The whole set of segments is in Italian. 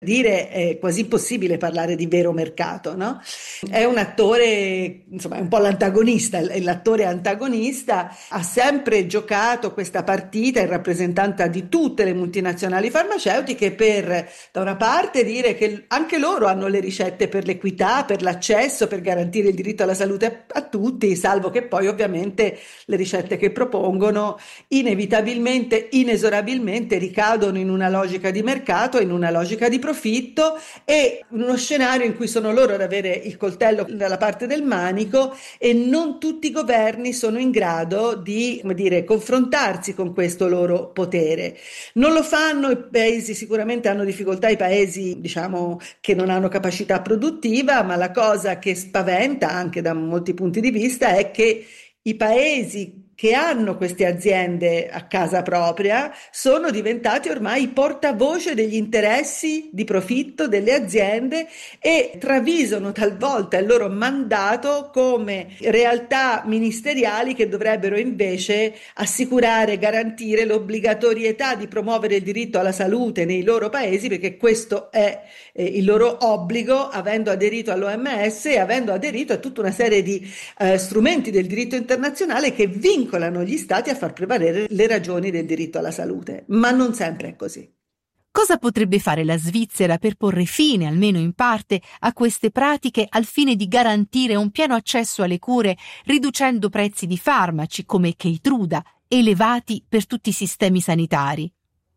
dire è quasi impossibile parlare di vero mercato, no? È un attore, insomma, è un po' l'antagonista, è l'attore antagonista, ha sempre giocato questa partita in rappresentanza di tutte le multinazionali farmaceutiche per, da una parte, dire che anche loro hanno le ricette per l'equità, per l'accesso, per garantire il diritto alla salute a tutti, salvo che poi ovviamente le ricette che propongono inevitabilmente, inesorabilmente ricadono in una logica di mercato, in una logica di profitto e in uno scenario in cui sono loro ad avere il coltello dalla parte del manico e non tutti i governi sono in grado di, come dire, confrontarsi con questo loro potere. Non lo fanno i paesi, sicuramente hanno difficoltà i paesi, diciamo, che non hanno capacità produttiva, ma la cosa che spaventa anche da molti punti di vista è che i paesi che hanno queste aziende a casa propria sono diventati ormai portavoce degli interessi di profitto delle aziende e travisano talvolta il loro mandato come realtà ministeriali che dovrebbero invece assicurare, garantire l'obbligatorietà di promuovere il diritto alla salute nei loro paesi, perché questo è il loro obbligo, avendo aderito all'OMS e avendo aderito a tutta una serie di strumenti del diritto internazionale che vincolano gli stati a far prevalere le ragioni del diritto alla salute, ma non sempre è così. Cosa potrebbe fare la Svizzera per porre fine, almeno in parte, a queste pratiche al fine di garantire un pieno accesso alle cure, riducendo prezzi di farmaci come Keytruda, elevati per tutti i sistemi sanitari?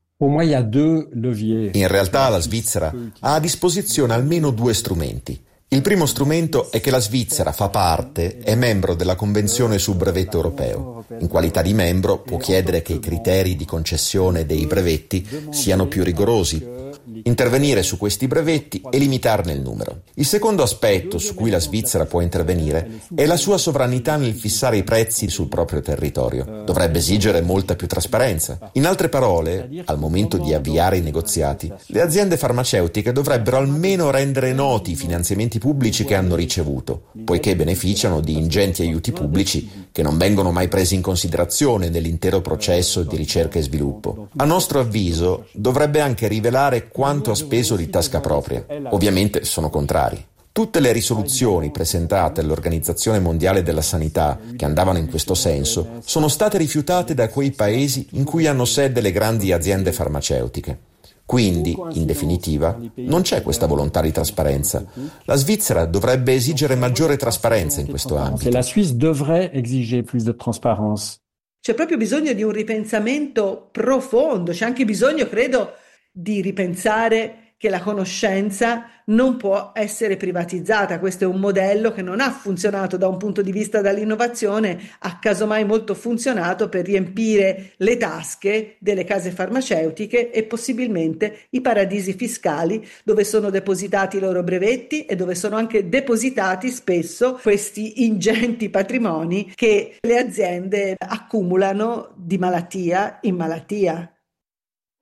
In realtà la Svizzera ha a disposizione almeno 2 strumenti. Il primo strumento è che la Svizzera fa parte, è membro della Convenzione sul brevetto europeo. In qualità di membro può chiedere che i criteri di concessione dei brevetti siano più rigorosi, intervenire su questi brevetti e limitarne il numero. Il secondo aspetto su cui la Svizzera può intervenire è la sua sovranità nel fissare i prezzi sul proprio territorio. Dovrebbe esigere molta più trasparenza. In altre parole, al momento di avviare i negoziati, le aziende farmaceutiche dovrebbero almeno rendere noti i finanziamenti pubblici che hanno ricevuto, poiché beneficiano di ingenti aiuti pubblici che non vengono mai presi in considerazione nell'intero processo di ricerca e sviluppo. A nostro avviso, dovrebbe anche rivelare quanto ha speso di tasca propria. Ovviamente sono contrari. Tutte le risoluzioni presentate all'Organizzazione Mondiale della Sanità che andavano in questo senso sono state rifiutate da quei paesi in cui hanno sede le grandi aziende farmaceutiche. Quindi, in definitiva, non c'è questa volontà di trasparenza. La Svizzera dovrebbe esigere maggiore trasparenza in questo ambito. La Suisse devrait exiger plus de transparence. C'è proprio bisogno di un ripensamento profondo, c'è anche bisogno, credo, di ripensare che la conoscenza non può essere privatizzata. Questo è un modello che non ha funzionato da un punto di vista dell'innovazione, ha casomai molto funzionato per riempire le tasche delle case farmaceutiche e possibilmente i paradisi fiscali dove sono depositati i loro brevetti e dove sono anche depositati spesso questi ingenti patrimoni che le aziende accumulano di malattia in malattia.